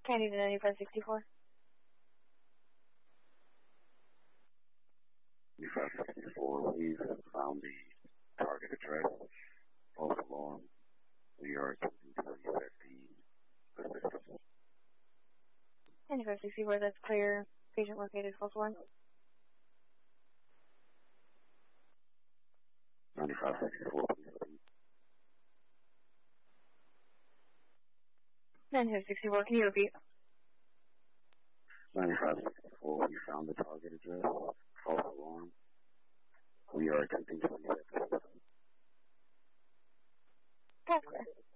Candy to 9564. 9564, we've found the target address. False alarm. We are attempting to effect the system. 9564, that's clear. Patient located, false alarm. 9564, please repeat. 9564, can you repeat? 9564, we found the target address. False alarm. We are attempting to effect the system. That's clear.